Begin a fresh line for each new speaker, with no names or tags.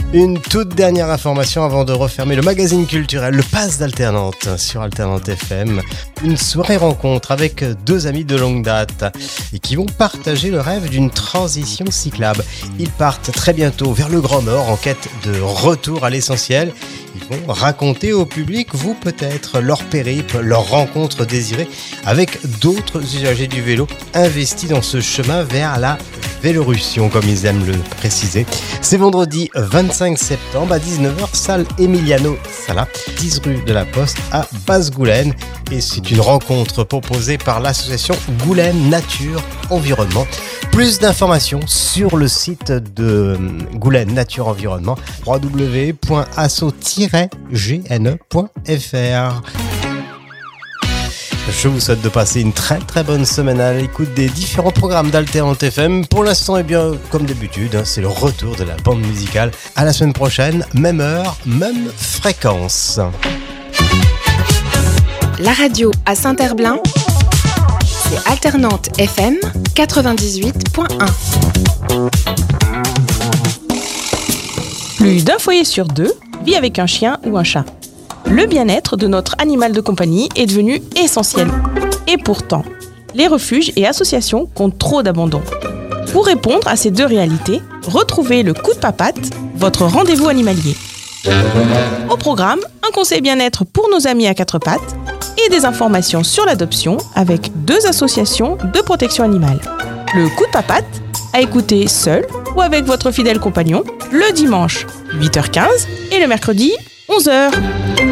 Une toute dernière information avant de refermer le magazine culturel, le Pass d'Alternante sur Alternante FM. Une soirée rencontre avec deux amis de longue date et qui vont partager le rêve d'une transition cyclable. Ils partent très bientôt vers le Grand Nord en quête de retour à l'essentiel. Ils vont raconter au public, vous peut-être, leur périple, leur rencontre désirée avec d'autres usagers du vélo investis dans ce chemin vers la Vélorussion, comme ils aiment le préciser. C'est vendredi 25 septembre à 19h, salle Emiliano Sala, 10 rue de la Poste à Basse-Goulaine. Et c'est une rencontre proposée par l'association Goulaine Nature Environnement. Plus d'informations sur le site de Goulaine Nature Environnement, www.asso-gne.fr. Je vous souhaite de passer une très très bonne semaine à l'écoute des différents programmes d'Alternante FM. Pour l'instant, eh bien, comme d'habitude, c'est le retour de la bande musicale. À la semaine prochaine, même heure, même fréquence.
La radio à Saint-Herblain, c'est Alternante FM 98.1.
Plus d'un foyer sur deux vit avec un chien ou un chat. Le bien-être de notre animal de compagnie est devenu essentiel. Et pourtant, les refuges et associations comptent trop d'abandon. Pour répondre à ces deux réalités, retrouvez le Coup de Papate, votre rendez-vous animalier. Au programme, un conseil bien-être pour nos amis à quatre pattes et des informations sur l'adoption avec deux associations de protection animale. Le Coup de Papate, à écouter seul ou avec votre fidèle compagnon, le dimanche 8h15 et le mercredi 11h.